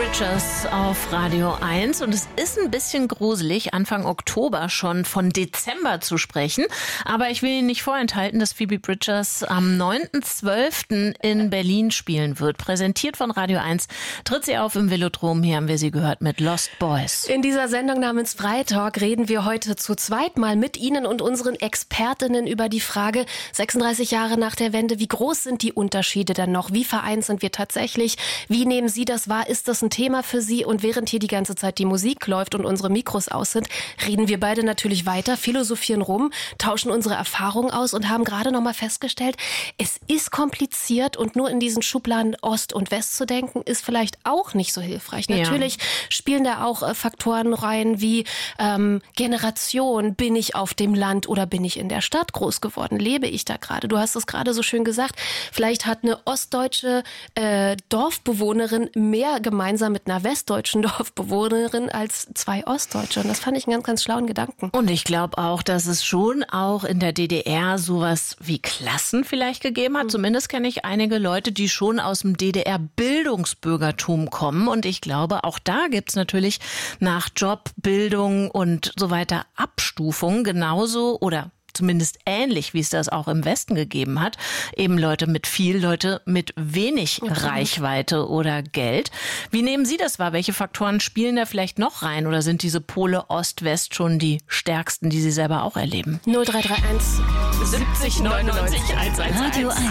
Bridgers auf Radio 1 und es ist ein bisschen gruselig, Anfang Oktober schon von Dezember zu sprechen, aber ich will Ihnen nicht vorenthalten, dass Phoebe Bridgers am 9.12. in Berlin spielen wird. Präsentiert von Radio 1 tritt sie auf im Velodrom, hier haben wir sie gehört mit Lost Boys. In dieser Sendung namens Freitalk reden wir heute zu zweit mal mit Ihnen und unseren Expertinnen über die Frage, 36 Jahre nach der Wende, wie groß sind die Unterschiede dann noch? Wie vereint sind wir tatsächlich? Wie nehmen Sie das wahr? Ist das ein Thema für Sie? Und während hier die ganze Zeit die Musik läuft und unsere Mikros aus sind, reden wir beide natürlich weiter, philosophieren rum, tauschen unsere Erfahrungen aus und haben gerade noch mal festgestellt, es ist kompliziert und nur in diesen Schubladen Ost und West zu denken, ist vielleicht auch nicht so hilfreich. Ja. Natürlich spielen da auch Faktoren rein wie Generation. Bin ich auf dem Land oder bin ich in der Stadt groß geworden? Lebe ich da gerade? Du hast es gerade so schön gesagt. Vielleicht hat eine ostdeutsche Dorfbewohnerin mehr gemeinsam mit einer westdeutschen Dorfbewohnerin als zwei Ostdeutsche. Und das fand ich einen ganz, ganz schlauen Gedanken. Und ich glaube auch, dass es schon auch in der DDR sowas wie Klassen vielleicht gegeben hat. Zumindest kenne ich einige Leute, die schon aus dem DDR-Bildungsbürgertum kommen. Und ich glaube, auch da gibt es natürlich nach Job, Bildung und so weiter Abstufungen genauso oder zumindest ähnlich, wie es das auch im Westen gegeben hat. Eben Leute mit viel, Leute mit wenig Reichweite oder Geld. Wie nehmen Sie das wahr? Welche Faktoren spielen da vielleicht noch rein? Oder sind diese Pole Ost-West schon die stärksten, die Sie selber auch erleben? 0331 70 99 111. Radio 1.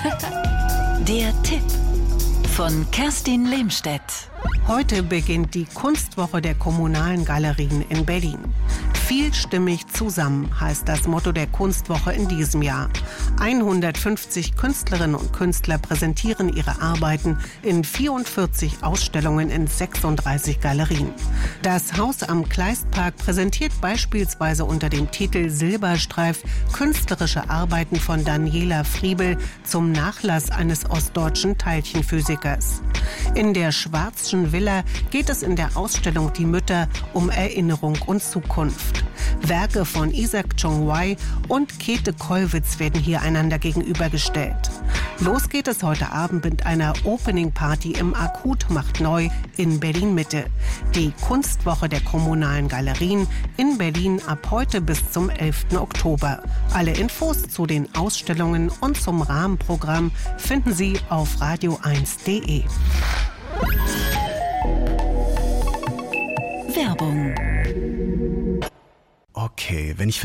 Der Tipp von Kerstin Lehmstedt. Heute beginnt die Kunstwoche der kommunalen Galerien in Berlin. Vielstimmig zusammen heißt das Motto der Kunstwoche in diesem Jahr. 150 Künstlerinnen und Künstler präsentieren ihre Arbeiten in 44 Ausstellungen in 36 Galerien. Das Haus am Kleistpark präsentiert beispielsweise unter dem Titel Silberstreif künstlerische Arbeiten von Daniela Friebel zum Nachlass eines ostdeutschen Teilchenphysikers. In der Schwarzschen Villa geht es in der Ausstellung Die Mütter um Erinnerung und Zukunft. Werke von Isaac Chong-wai und Käthe Kollwitz werden hier einander gegenübergestellt. Los geht es heute Abend mit einer Opening-Party im Akut macht neu in Berlin-Mitte. Die Kunstwoche der kommunalen Galerien in Berlin ab heute bis zum 11. Oktober. Alle Infos zu den Ausstellungen und zum Rahmenprogramm finden Sie auf radio1.de. Werbung. Okay, wenn ich